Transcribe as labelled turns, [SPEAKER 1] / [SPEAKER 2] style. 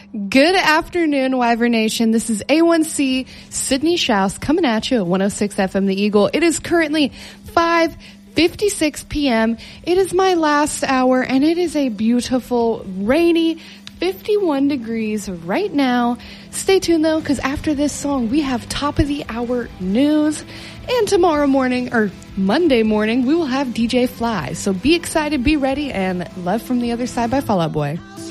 [SPEAKER 1] Good afternoon, Wyvern Nation. This is A1C Sydney Schaus coming at you at 106 FM The Eagle. It is currently 5:56 p.m. It is my last hour, and it is a beautiful, rainy 51 degrees right now. Stay tuned, though, because after this song, we have top of the hour news. And tomorrow morning, or Monday morning, we will have DJ Fly. So be excited, be ready, and love from the other side by Fall Out Boy.